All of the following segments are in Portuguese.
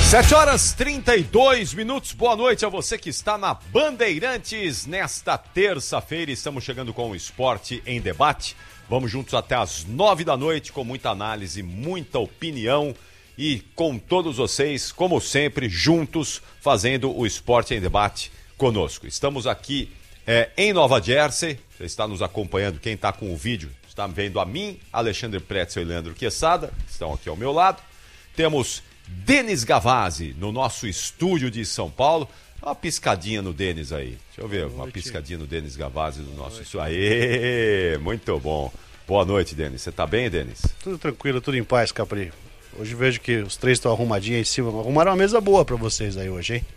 7h32. Boa noite a você que está na Bandeirantes. Nesta terça-feira estamos chegando com o Esporte em Debate. Vamos juntos até as 9 da noite com muita análise, muita opinião e com todos vocês, como sempre, juntos fazendo o Esporte em Debate conosco. Estamos aqui em Nova Jersey. Você está nos acompanhando, quem está com o vídeo está vendo a mim, Alexandre Pretzel e Leandro Quesada, que estão aqui ao meu lado. Temos Denis Gavazzi no nosso estúdio de São Paulo. Uma piscadinha no Denis aí. Deixa eu ver, uma piscadinha no Denis Gavazzi no nosso estúdio. Aê, muito bom. Boa noite, Denis. Você tá bem, Denis? Tudo tranquilo, tudo em paz, Capri. Hoje vejo que os três estão arrumadinhos aí em cima. Arrumaram uma mesa boa pra vocês aí hoje, hein?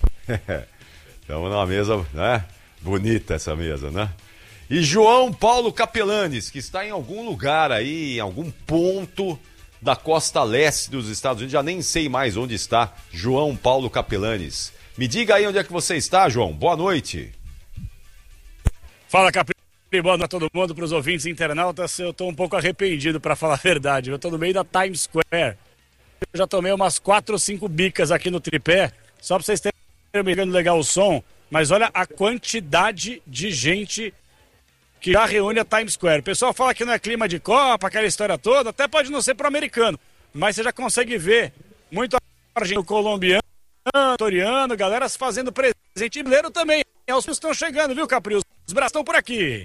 Estamos numa mesa, né? Bonita essa mesa, né? E João Paulo Capelanes, que está em algum lugar aí, em algum ponto da costa leste dos Estados Unidos, já nem sei mais onde está João Paulo Capelanes. Me diga aí onde é que você está, João. Boa noite. Fala, Capri. Boa noite a todo mundo, para os ouvintes internautas. Eu estou um pouco arrependido, para falar a verdade. Eu estou no meio da Times Square. Eu já tomei umas 4 ou 5 bicas aqui no tripé, só para vocês terem legal o som. Mas olha a quantidade de gente que já reúne a Times Square. O pessoal fala que não é clima de Copa, aquela história toda, até pode não ser pro americano, mas você já consegue ver muito argentino, colombiano, toriano, galera se fazendo presente, e brasileiro também. Os que estão chegando, viu, Capri? Os braços estão por aqui.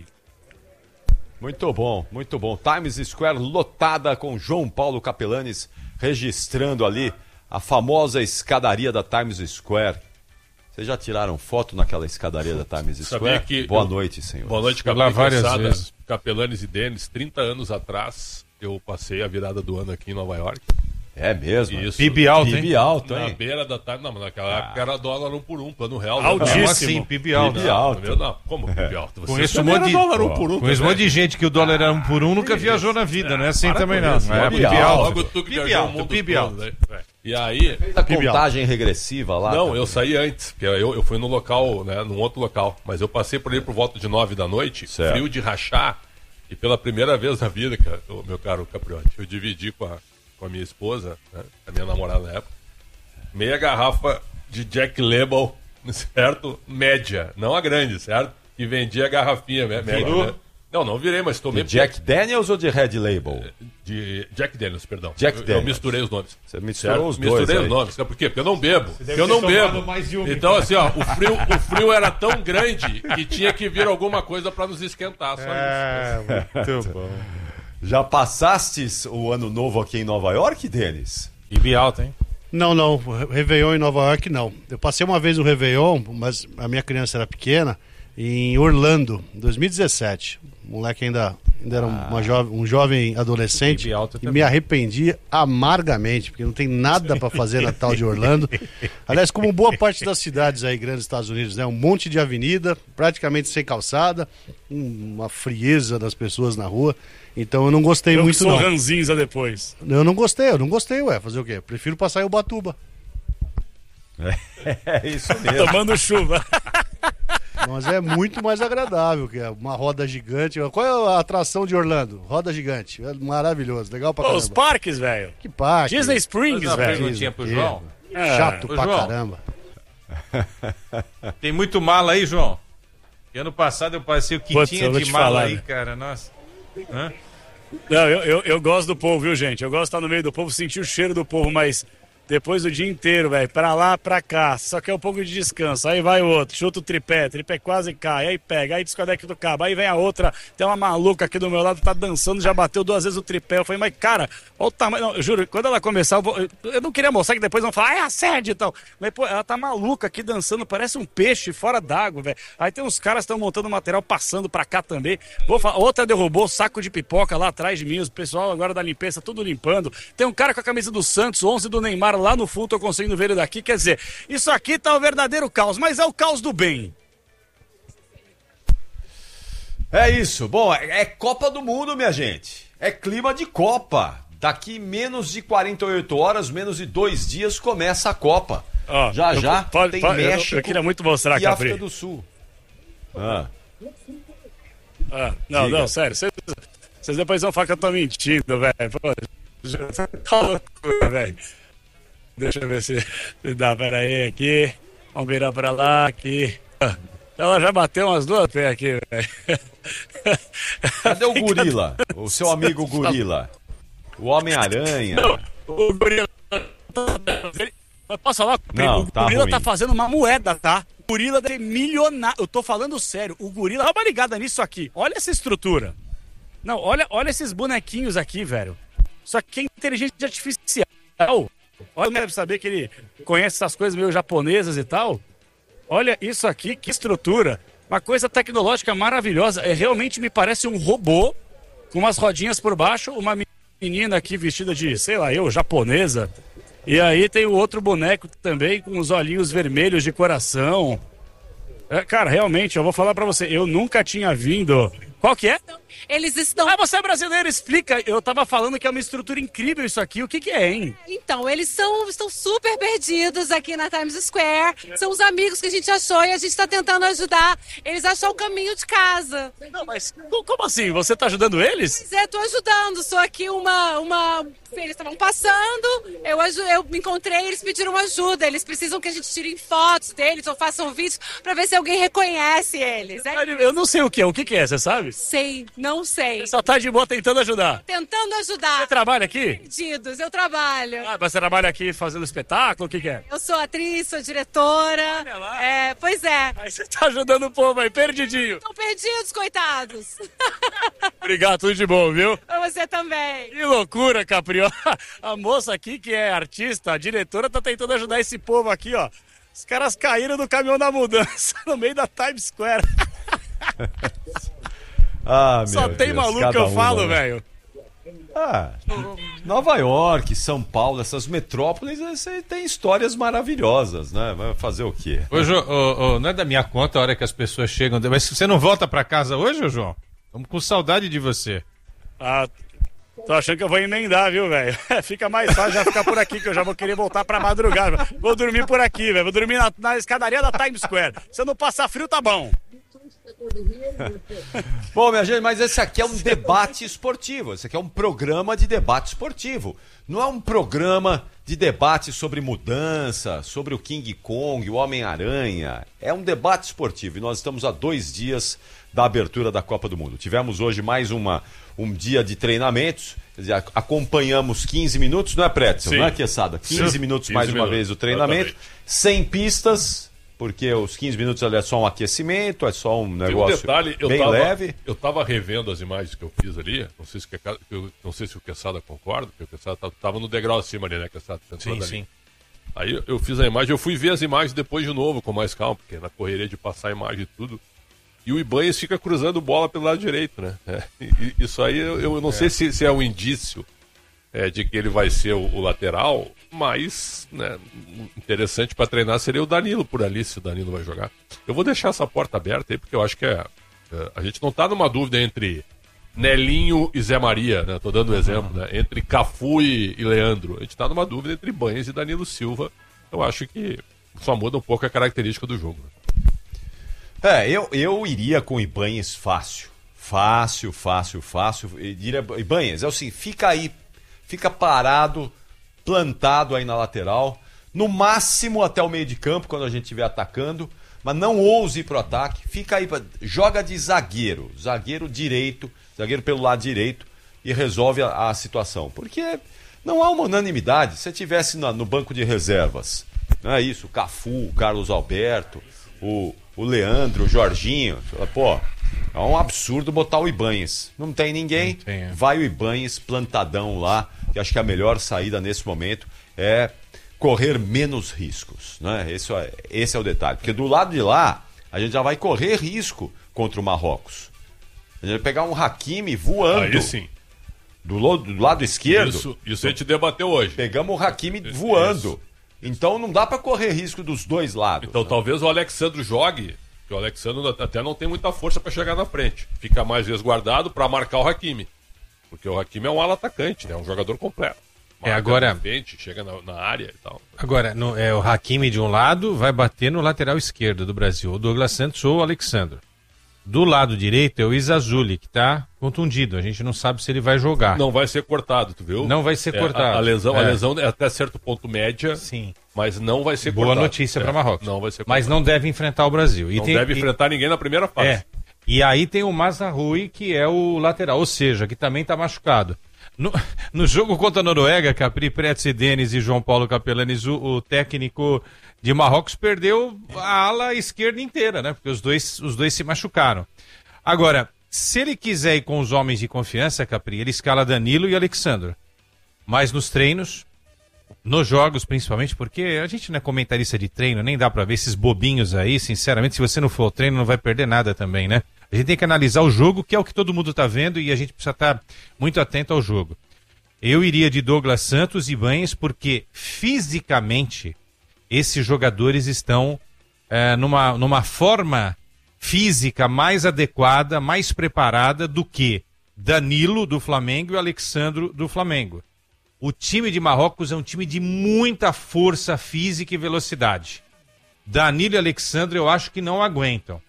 Muito bom, muito bom. Times Square lotada com João Paulo Capelanes registrando ali a famosa escadaria da Times Square. Vocês já tiraram foto naquela escadaria da Times Square? Boa noite, senhor. Boa noite, Capelanes e Denis. 30 anos atrás, eu passei a virada do ano aqui em Nova York. É mesmo? Isso. PIB alto, hein? PIB alto, hein? Na beira da tarde. Não, mas naquela época era dólar 1 por 1, plano real. Altíssimo. Assim, PIB alto. PIB alto. Não, como PIB alto? Conheço um monte de dólar 1 por 1. Conheço um monte de gente que o dólar era 1 por 1, nunca viajou na vida, não é assim também não. É PIB alto. Logo tu que viajou o mundo todo. E aí... A contagem regressiva lá? Não, eu saí antes, porque eu fui no local, né, num outro local. Mas eu passei por ali por volta de 9 da noite, certo. Frio de rachar. E pela primeira vez na vida, cara, meu caro Capriotti, eu dividi com a minha esposa, né, a minha namorada na época, meia garrafa de Jack Label, certo? Média, não a grande, certo? E vendia a garrafinha média, né? Não virei, mas tomei... De Jack Daniels ou de Red Label? De Jack Daniels, perdão. Jack Daniels. Eu misturei os nomes. Você misturou os dois. Misturei aí. os nomes. Por quê? Porque eu não bebo. Então, assim, ó, o frio era tão grande que tinha que vir alguma coisa pra nos esquentar. Só isso. Muito bom. Já passastes o ano novo aqui em Nova York, Denis? PIB alto, hein? Não, Réveillon em Nova York não. Eu passei uma vez no Réveillon, mas a minha criança era pequena, em Orlando, em 2017. O moleque ainda era um jovem adolescente e me arrependi amargamente, porque não tem nada para fazer na tal de Orlando. Aliás, como boa parte das cidades aí grandes dos Estados Unidos, né? Um monte de avenida, praticamente sem calçada, uma frieza das pessoas na rua. Então eu não gostei muito não. Ranzinza depois. Eu não gostei, ué. Fazer o quê? Prefiro passar em Ubatuba. É isso mesmo. Tomando chuva. Mas é muito mais agradável, que é uma roda gigante. Qual é a atração de Orlando? Roda gigante. É maravilhoso, legal pra caramba. Os parques, velho. Que parque? Disney Springs, velho. Perguntinha pro João. Chato pra João. caramba. Tem muito mala aí, João? E ano passado eu passei o que Putz, tinha eu vou de te mala falar, aí, né? cara. Nossa. Hã? Não, eu gosto do povo, viu, gente? Eu gosto de estar no meio do povo, sentir o cheiro do povo, mas depois do dia inteiro, velho, pra lá, pra cá, só quer um pouco de descanso. Aí vai o outro, chuta o tripé quase cai, aí pega, aí desconecta do cabo, aí vem a outra, tem uma maluca aqui do meu lado, tá dançando, já bateu 2 vezes o tripé. Eu falei, mas cara, olha o tamanho. Não, eu juro, quando ela começar, eu não queria mostrar que depois vão falar, é assédio e tal. Mas, pô, ela tá maluca aqui dançando, parece um peixe fora d'água, velho. Aí tem uns caras que estão montando material, passando pra cá também. Vou falar, outra derrubou o saco de pipoca lá atrás de mim, o pessoal agora da limpeza, tudo limpando. Tem um cara com a camisa do Santos, 11 do Neymar lá no fundo, tô conseguindo ver ele daqui. Quer dizer, isso aqui tá o verdadeiro caos, mas é o caos do bem. É isso. Bom, é Copa do Mundo, minha gente. É clima de Copa. Daqui menos de 48 horas, menos de 2 dias, começa a Copa. Já tem México eu queria muito mostrar, e Capri. África do Sul. Não, sério. Vocês depois vão falar que eu tô mentindo, velho. Tá loucura, velho. Deixa eu ver se dá, peraí, aqui. Vamos virar pra lá, aqui. Ela já bateu umas 2 pés aqui, velho. Cadê o gorila? O seu amigo gorila? O Homem-Aranha? Não, o gorila... Posso falar? Não, o tá gorila ruim. tá fazendo uma moeda, tá? O gorila deve ser milionário. Eu tô falando sério. O gorila... Dá uma ligada nisso aqui. Olha essa estrutura. Não, olha esses bonequinhos aqui, velho. Isso aqui é inteligência artificial. Olha, deve saber que ele conhece essas coisas meio japonesas e tal. Olha isso aqui, que estrutura. Uma coisa tecnológica maravilhosa. Realmente me parece um robô com umas rodinhas por baixo. Uma menina aqui vestida de, sei lá, japonesa. E aí tem o outro boneco também com os olhinhos vermelhos de coração. Cara, realmente, eu vou falar pra você. Eu nunca tinha vindo... Qual que é? Eles estão... Ah, você é brasileiro, explica. Eu tava falando que é uma estrutura incrível isso aqui. O que que é, hein? Então, eles estão super perdidos aqui na Times Square. São os amigos que a gente achou e a gente tá tentando ajudar eles a achar o caminho de casa. Não, mas como assim? Você tá ajudando eles? Pois é, tô ajudando. Sou aqui uma... Eles estavam passando, eu me encontrei, eles pediram ajuda. Eles precisam que a gente tire fotos deles ou façam vídeos pra ver se alguém reconhece eles. Eu não sei o que é. O que que é, você sabe? Sei, não sei. Você só tá de boa tentando ajudar. Tentando ajudar. Você trabalha aqui? Perdidos, eu trabalho. Ah, mas você trabalha aqui fazendo espetáculo? O que que é? Eu sou atriz, sou diretora. Olha lá. Pois é. Aí você tá ajudando o povo aí, perdidinho. Estão perdidos, coitados. Obrigado, tudo de bom, viu? Pra você também. Que loucura, Caprió. A moça aqui, que é artista, a diretora, tá tentando ajudar esse povo aqui, ó. Os caras caíram do caminhão da mudança no meio da Times Square. Ah, meu Só tem Deus, maluco cada que eu uma, falo, né? velho. Ah, Nova York, São Paulo, essas metrópoles, você tem histórias maravilhosas, né? Vai fazer o quê? Hoje, não é da minha conta a hora que as pessoas chegam. Mas você não volta pra casa hoje, ô João? Estamos com saudade de você. Ah, tô achando que eu vou emendar, viu, velho? Fica mais fácil já ficar por aqui, que eu já vou querer voltar pra madrugada. Vou dormir por aqui, velho. Vou dormir na escadaria da Times Square. Se eu não passar frio, tá bom. Bom, minha gente, mas esse aqui é um debate esportivo. Esse aqui é um programa de debate esportivo. Não é um programa de debate sobre mudança, sobre o King Kong, o Homem-Aranha. É um debate esportivo. E nós estamos a 2 dias da abertura da Copa do Mundo. Tivemos hoje mais um dia de treinamentos. Quer dizer, acompanhamos 15 minutos, não é, Pretzel? Sim. Não é, Queçada? 15 minutos 15 mais uma minutos, vez o treinamento. exatamente. Sem pistas, porque os 15 minutos ali é só um aquecimento, é só um Tem um negócio detalhe, bem leve. Eu tava revendo as imagens que eu fiz ali, não sei se o Quesada concorda, porque o Quesada tava no degrau acima ali, né, Quesada? Sim, sim. Aí eu fiz a imagem, eu fui ver as imagens depois de novo, com mais calma, porque na correria de passar a imagem e tudo. E o Ibanez fica cruzando bola pelo lado direito, né? Isso aí eu não sei se é um indício de que ele vai ser o lateral, mas, né, interessante para treinar seria o Danilo por ali, se o Danilo vai jogar. Eu vou deixar essa porta aberta aí, porque eu acho que a gente não tá numa dúvida entre Nelinho e Zé Maria, né? Tô dando um exemplo, né? Entre Cafu e Leandro. A gente tá numa dúvida entre Ibanez e Danilo Silva. Eu acho que só muda um pouco a característica do jogo, né? Eu iria com o Ibanez fácil. Fácil. Eu diria, Ibanez, é assim, fica aí, fica parado, plantado aí na lateral, no máximo até o meio de campo, quando a gente estiver atacando, mas não ouse ir pro ataque, fica aí, joga de zagueiro direito, zagueiro pelo lado direito, e resolve a situação. Porque não há uma unanimidade. Se você estivesse no banco de reservas, não é isso, o Cafu, o Carlos Alberto, o Leandro, o Jorginho, pô, é um absurdo botar o Ibanez. Não tem ninguém, vai o Ibanez plantadão lá, que acho que a melhor saída nesse momento é correr menos riscos, né? Esse é o detalhe, porque do lado de lá a gente já vai correr risco contra o Marrocos. A gente vai pegar um Hakimi voando. Aí sim. Do lado esquerdo. Isso a gente debateu hoje. Pegamos o Hakimi voando. Isso. Então não dá para correr risco dos dois lados. Então, né? Talvez o Alexandre jogue, que o Alexandre até não tem muita força para chegar na frente. Fica mais resguardado para marcar o Hakimi. Porque o Hakimi é um ala atacante, né? É um jogador completo. Agora na frente, chega na área e tal. Agora, o Hakimi de um lado vai bater no lateral esquerdo do Brasil, o Douglas Santos ou o Alexandre. Do lado direito é o Izazuli, que tá contundido. A gente não sabe se ele vai jogar. Não vai ser cortado, tu viu? Não vai ser cortado. A lesão é até certo ponto média, Sim. Mas não vai ser Boa cortado. notícia para Marrocos. Não vai ser cortado. Mas não deve enfrentar o Brasil. Não deve enfrentar ninguém na primeira fase. E aí tem o Mazraoui, que é o lateral, ou seja, que também tá machucado. No jogo contra a Noruega, Capri, Pretz, Denis e João Paulo Capelanes, o técnico de Marrocos perdeu a ala esquerda inteira, né? Porque os dois se machucaram. Agora, se ele quiser ir com os homens de confiança, Capri, ele escala Danilo e Alexandre. Mas nos treinos, nos jogos principalmente, porque a gente não é comentarista de treino, nem dá pra ver esses bobinhos aí, sinceramente, se você não for ao treino não vai perder nada também, né? A gente tem que analisar o jogo, que é o que todo mundo tá vendo, e a gente precisa estar muito atento ao jogo. Eu iria de Douglas Santos e Ibanez, porque fisicamente esses jogadores estão numa forma física mais adequada, mais preparada do que Danilo do Flamengo e Alexandro do Flamengo. O time de Marrocos é um time de muita força física e velocidade. Danilo e Alexandre eu acho que não aguentam.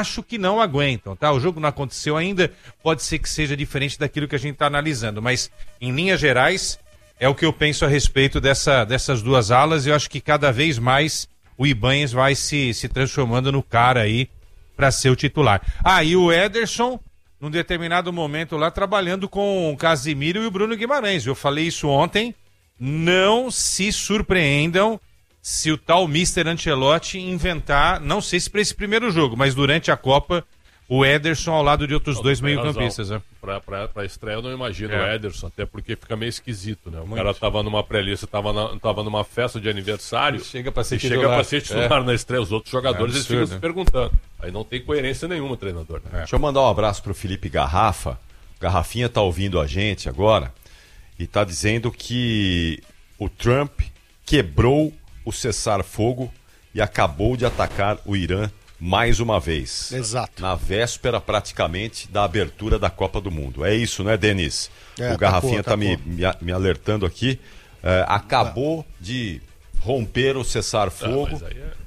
Tá? O jogo não aconteceu ainda, pode ser que seja diferente daquilo que a gente está analisando, mas em linhas gerais é o que eu penso a respeito dessas duas alas, e eu acho que cada vez mais o Ibanez vai se transformando no cara aí para ser o titular. E o Ederson, num determinado momento lá, trabalhando com o Casimiro e o Bruno Guimarães. Eu falei isso ontem, não se surpreendam se o tal Mr. Ancelotti inventar, não sei se para esse primeiro jogo, mas durante a Copa, o Ederson ao lado de outros dois meio-campistas. Né? Pra estreia eu não imagino o Ederson, até porque fica meio esquisito, né? O cara tava numa pré-lista, tava numa festa de aniversário, chega pra ser titular na estreia. Os outros jogadores eles ficam se perguntando. Aí não tem coerência nenhuma, treinador. Né? Deixa eu mandar um abraço pro Felipe Garrafa. Garrafinha tá ouvindo a gente agora e tá dizendo que o Trump quebrou o cessar-fogo e acabou de atacar o Irã mais uma vez. Exato. Na véspera, praticamente, da abertura da Copa do Mundo. É isso, né, Denis? O Garrafinha tá me alertando aqui. Acabou de romper o cessar-fogo.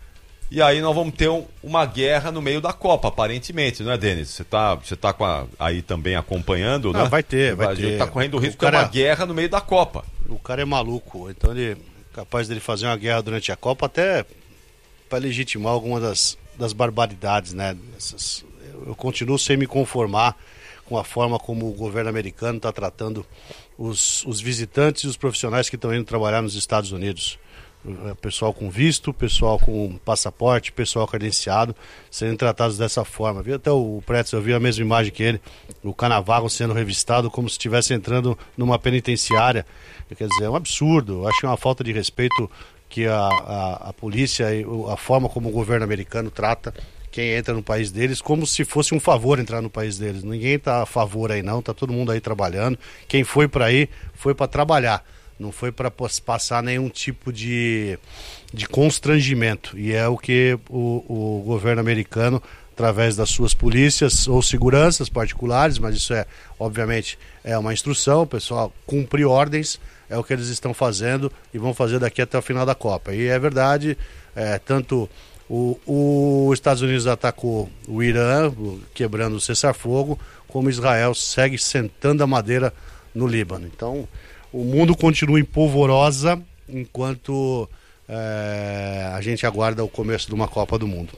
E aí nós vamos ter uma guerra no meio da Copa, aparentemente, não é, Denis? Você tá aí também acompanhando, né? Vai ter. A gente tá correndo o risco de ter uma guerra no meio da Copa. O cara é maluco, então ele é capaz dele fazer uma guerra durante a Copa até para legitimar alguma das barbaridades, né? Eu continuo sem me conformar com a forma como o governo americano está tratando os visitantes e os profissionais que estão indo trabalhar nos Estados Unidos. Pessoal com visto, pessoal com passaporte, pessoal credenciado, sendo tratados dessa forma. Vi até o Pretz, eu vi a mesma imagem que ele, o Cannavaro sendo revistado como se estivesse entrando numa penitenciária. Quer dizer, é um absurdo, eu acho que é uma falta de respeito que a polícia e a forma como o governo americano trata quem entra no país deles, como se fosse um favor entrar no país deles. Ninguém está a favor aí não, está todo mundo aí trabalhando. Quem foi para aí, foi para trabalhar. Não foi para passar nenhum tipo de constrangimento. E é o que o governo americano, através das suas polícias ou seguranças particulares, mas isso obviamente, é uma instrução, o pessoal cumpre ordens, é o que eles estão fazendo e vão fazer daqui até o final da Copa. E é verdade, tanto os Estados Unidos atacou o Irã, quebrando o cessar-fogo, como Israel segue sentando a madeira no Líbano. Então, o mundo continua em polvorosa enquanto a gente aguarda o começo de uma Copa do Mundo.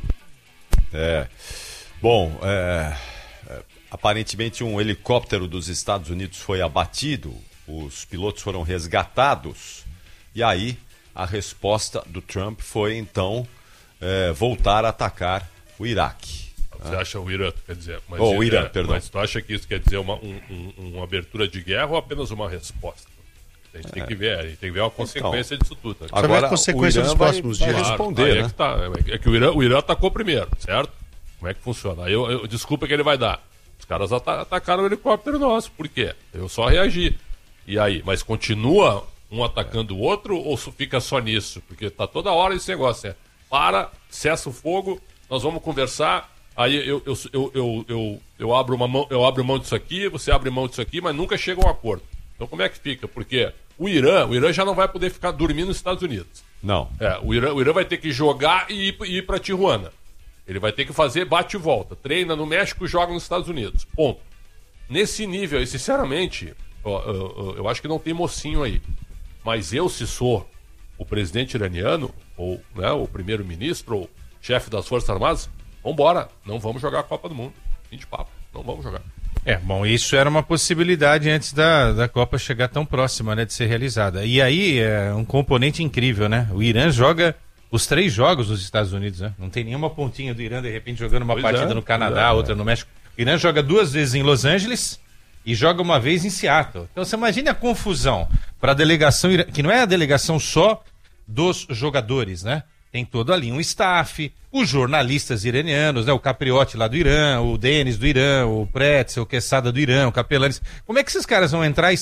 Bom, aparentemente um helicóptero dos Estados Unidos foi abatido, os pilotos foram resgatados, e aí a resposta do Trump foi então voltar a atacar o Iraque. Você acha o Irã, quer dizer? Mas, o Irã, perdão. Mas tu acha que isso quer dizer uma abertura de guerra ou apenas uma resposta? A gente tem que ver, a consequência disso tudo. Né? Agora a consequência dos próximos dias. Vai responder, né? É que o Irã atacou primeiro, certo? Como é que funciona? Aí desculpa que ele vai dar. Os caras atacaram o helicóptero nosso, por quê? Eu só reagi. E aí? Mas continua um atacando o outro ou fica só nisso? Porque tá toda hora esse negócio, cessa o fogo, nós vamos conversar. Aí eu abro mão disso aqui, você abre mão disso aqui, mas nunca chega a um acordo. Então como é que fica? Porque o Irã já não vai poder ficar dormindo nos Estados Unidos. Não. O Irã vai ter que jogar e ir para Tijuana. Ele vai ter que fazer bate e volta. Treina no México e joga nos Estados Unidos. Ponto. Nesse nível aí, sinceramente, eu acho que não tem mocinho aí. Mas eu, se sou o presidente iraniano, ou né, o primeiro-ministro, ou chefe das Forças Armadas, vambora. Não vamos jogar a Copa do Mundo. Fim de papo. Não vamos jogar. Bom, isso era uma possibilidade antes da Copa chegar tão próxima, né, de ser realizada. E aí é um componente incrível, né? O Irã joga os 3 jogos nos Estados Unidos, né? Não tem nenhuma pontinha do Irã, de repente, jogando uma partida no Canadá, outra no México. O Irã joga 2 vezes em Los Angeles e joga uma vez em Seattle. Então você imagina a confusão para a delegação, que não é a delegação só dos jogadores, né? Tem todo ali um staff, os jornalistas iranianos, né? O Capriotti lá do Irã, o Denis do Irã, o Pretzel, o Quesada do Irã, o Capelanes. Como é que esses caras vão entrar e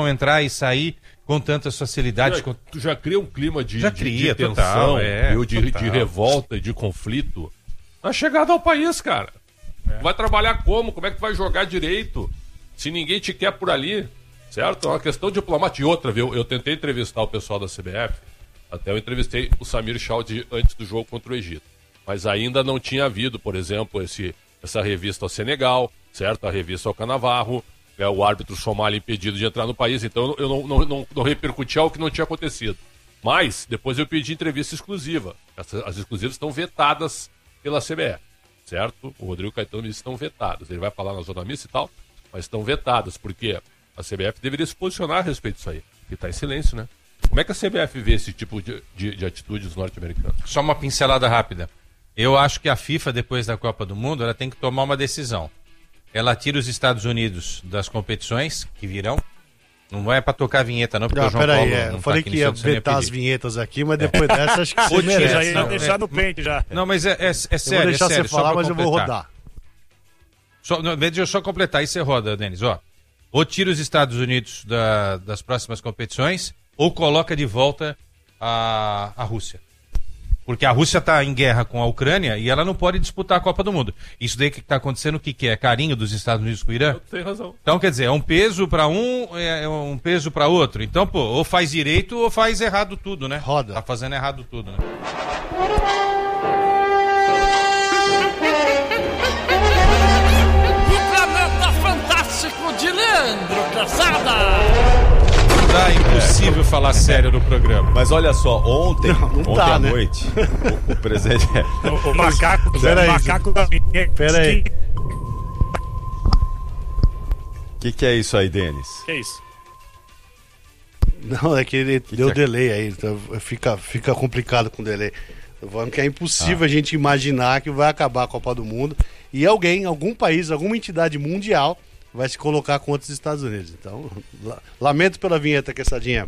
sair com tanta facilidade? Tu já cria um clima de tensão, total, de revolta e de conflito na chegada ao país, cara. Vai trabalhar como? Como é que tu vai jogar direito? Se ninguém te quer por ali, certo? É uma questão diplomática. E outra, viu? Eu tentei entrevistar o pessoal da CBF, até eu entrevistei o Samir Chaudi antes do jogo contra o Egito. Mas ainda não tinha havido, por exemplo, essa revista ao Senegal, certo? A revista ao Canavarro, o árbitro somali impedido de entrar no país. Então eu não repercuti algo que não tinha acontecido. Mas depois eu pedi entrevista exclusiva. As exclusivas estão vetadas pela CBF, certo? O Rodrigo Caetano disse que estão vetadas. Ele vai falar na zona mista e tal, mas estão vetadas, porque a CBF deveria se posicionar a respeito disso aí. E está em silêncio, né? Como é que a CBF vê esse tipo de atitude dos norte-americanos? Só uma pincelada rápida. Eu acho que a FIFA, depois da Copa do Mundo, ela tem que tomar uma decisão. Ela tira os Estados Unidos das competições que virão. Não é para tocar a vinheta, não, porque o João Paulo não eu falei tá que ia vetar as vinhetas aqui, mas depois dessa acho que você merece. Já ia deixar no pente já. Não, mas é sério. Eu vou deixar você falar, mas eu vou rodar. Deixa eu só completar, aí você roda, Denis. Ou tira os Estados Unidos das próximas competições, ou coloca de volta a Rússia. Porque a Rússia está em guerra com a Ucrânia e ela não pode disputar a Copa do Mundo. Isso daí que está acontecendo, o que é? Carinho dos Estados Unidos com o Irã? Tem razão. Então, quer dizer, é um peso para é um peso para outro. Então, ou faz direito ou faz errado tudo, né? Roda. Tá fazendo errado tudo, né? O Planeta Fantástico de Leandro Calçada. É impossível falar sério no programa. Mas olha só, ontem tá, à né? noite, o presidente... O macaco, Peraí, macaco da Pera aí. O que é isso aí, Denis? Que é isso? Não, é que ele deu delay aí, então fica complicado com delay. Tô falando que é impossível a gente imaginar que vai acabar a Copa do Mundo e algum país, alguma entidade mundial vai se colocar contra os Estados Unidos. Então, lamento pela vinheta, Quessadinha.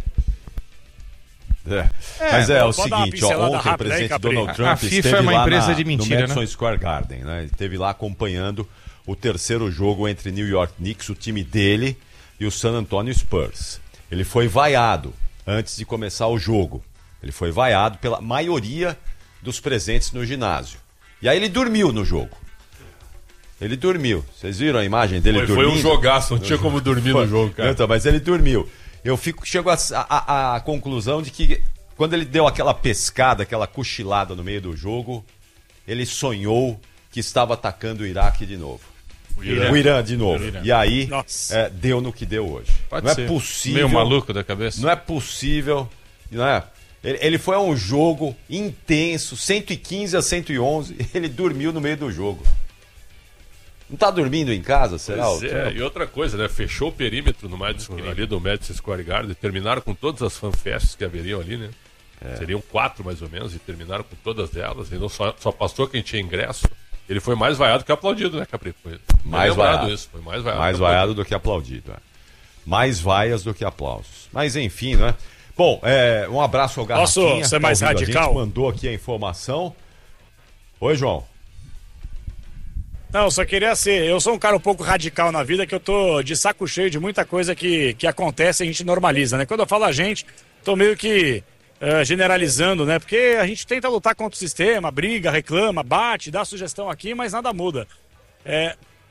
Mas é o pode dar uma seguinte, pincelada ontem o rápida presidente aí, Capri. Donald Trump A FIFA esteve é uma lá empresa de mentira, no Madison né? Square Garden, né? Ele esteve lá acompanhando o terceiro jogo entre New York Knicks, o time dele, e o San Antonio Spurs. Ele foi vaiado antes de começar o jogo. Ele foi vaiado pela maioria dos presentes no ginásio. E aí ele dormiu no jogo. Ele dormiu. Vocês viram a imagem dele dormindo? Foi um jogaço, não tinha como dormir no jogo, cara. Então, mas ele dormiu. Chego à conclusão de que quando ele deu aquela pescada, aquela cochilada no meio do jogo, ele sonhou que estava atacando o Iraque de novo. O Irã de novo. E aí, deu no que deu hoje. Pode não ser. É possível. Meio maluco da cabeça. Não é possível. Não é? Ele foi a um jogo intenso, 115-111. Ele dormiu no meio do jogo. Não tá dormindo em casa, será? Pois e outra coisa, né? Fechou o perímetro ali do Madison Square Garden, terminaram com todas as fanfests que haveriam ali, né? Seriam 4 mais ou menos, e terminaram com todas elas. E não só passou quem tinha ingresso. Ele foi mais vaiado que aplaudido, né, Capri? Foi mais vaiado. Isso, foi mais vaiado. Mais vaiado do que aplaudido. Mais vaias do que aplausos. Mas enfim, né? Bom, um abraço ao Garrafinha. Posso ser mais radical? A gente mandou aqui a informação. Oi, João. Não, só queria ser. Eu sou um cara um pouco radical na vida, que eu tô de saco cheio de muita coisa que acontece e a gente normaliza, né? Quando eu falo a gente, tô meio que generalizando, né? Porque a gente tenta lutar contra o sistema, briga, reclama, bate, dá sugestão aqui, mas nada muda.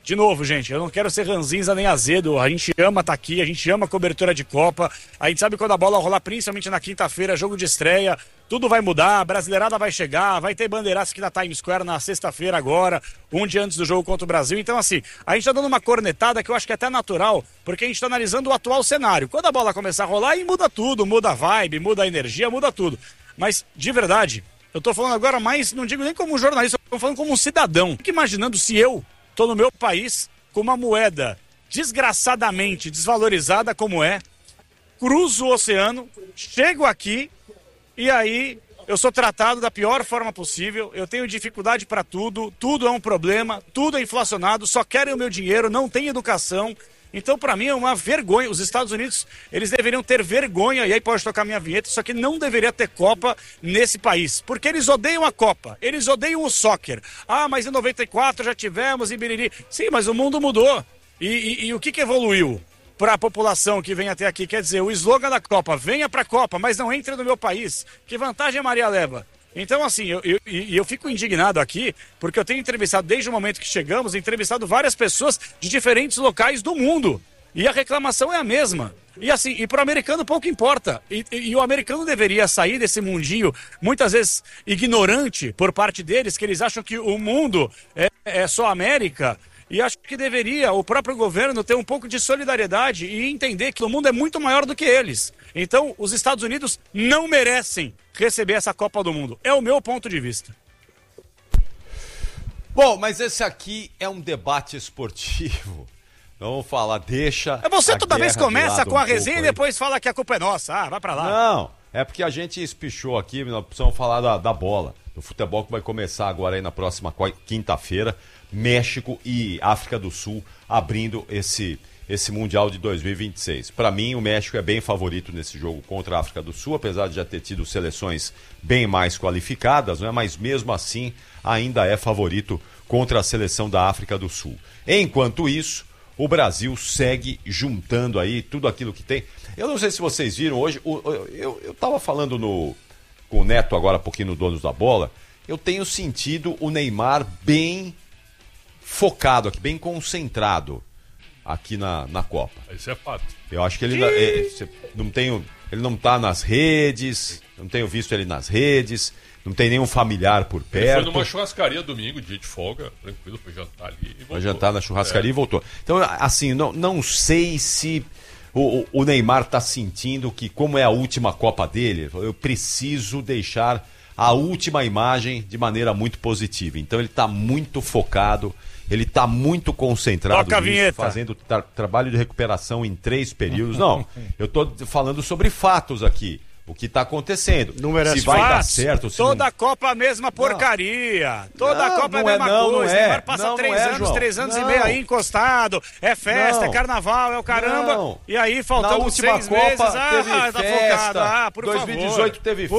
De novo, gente, eu não quero ser ranzinza nem azedo, a gente ama estar aqui, a gente ama a cobertura de Copa, a gente sabe quando a bola rolar, principalmente na quinta-feira, jogo de estreia, tudo vai mudar, a Brasileirada vai chegar, vai ter bandeiraço aqui na Times Square na sexta-feira agora, um dia antes do jogo contra o Brasil, então assim, a gente tá dando uma cornetada que eu acho que é até natural, porque a gente tá analisando o atual cenário, quando a bola começar a rolar, aí muda tudo, muda a vibe, muda a energia, muda tudo, mas de verdade, eu tô falando agora mais, não digo nem como um jornalista, eu tô falando como um cidadão, fico imaginando se eu tô no meu país com uma moeda desgraçadamente desvalorizada como é, cruzo o oceano, chego aqui e aí eu sou tratado da pior forma possível, eu tenho dificuldade para tudo, tudo é um problema, tudo é inflacionado, só querem o meu dinheiro, não tem educação. Então, para mim, é uma vergonha. Os Estados Unidos, eles deveriam ter vergonha, e aí pode tocar minha vinheta, só que não deveria ter Copa nesse país. Porque eles odeiam a Copa, eles odeiam o soccer. Ah, mas em 94 já tivemos, em Biriri. Sim, mas o mundo mudou. E o que evoluiu para a população que vem até aqui? Quer dizer, o slogan da Copa, venha para a Copa, mas não entre no meu país. Que vantagem a Maria leva? Então, assim, eu fico indignado aqui, porque eu tenho entrevistado, desde o momento que chegamos, entrevistado várias pessoas de diferentes locais do mundo. E a reclamação é a mesma. E assim, e para o americano pouco importa. E o americano deveria sair desse mundinho, muitas vezes ignorante por parte deles, que eles acham que o mundo é só América. E acho que deveria o próprio governo ter um pouco de solidariedade e entender que o mundo é muito maior do que eles. Então, os Estados Unidos não merecem receber essa Copa do Mundo. É o meu ponto de vista. Bom, mas esse aqui é um debate esportivo. Vamos falar, deixa... Você toda vez começa com a resenha e aí. Depois fala que a culpa é nossa. Ah, vai pra lá. Não, é porque a gente espichou aqui, nós precisamos falar da bola. Do futebol que vai começar agora aí na próxima quinta-feira. México e África do Sul abrindo esse Mundial de 2026. Para mim, o México é bem favorito nesse jogo contra a África do Sul, apesar de já ter tido seleções bem mais qualificadas, não é? Mas mesmo assim ainda é favorito contra a seleção da África do Sul. Enquanto isso, o Brasil segue juntando aí tudo aquilo que tem. Eu não sei se vocês viram hoje, eu estava falando com o Neto agora há pouquinho no Donos da Bola, eu tenho sentido o Neymar bem focado aqui, bem concentrado aqui na Copa. Isso é fato. Eu acho que ele não tá nas redes, não tenho visto ele nas redes, não tem nenhum familiar por perto. Ele foi numa churrascaria domingo, dia de folga, tranquilo, foi jantar ali e voltou. Foi jantar na churrascaria e voltou. Então, assim, não sei se o Neymar tá sentindo que, como é a última Copa dele, eu preciso deixar a última imagem de maneira muito positiva. Então ele tá muito focado, ele tá muito concentrado nisso, fazendo trabalho de recuperação em 3 períodos. Não, eu tô falando sobre fatos aqui. O que está acontecendo. Não merece. Se vai dar certo. Se toda não... Copa a mesma porcaria. Toda Copa é a mesma coisa. O Neymar passa 3 anos e meio aí encostado. É festa, é carnaval, é o caramba. E aí, faltando 6 meses. Teve tá festa. focado. Por 2018 favor. teve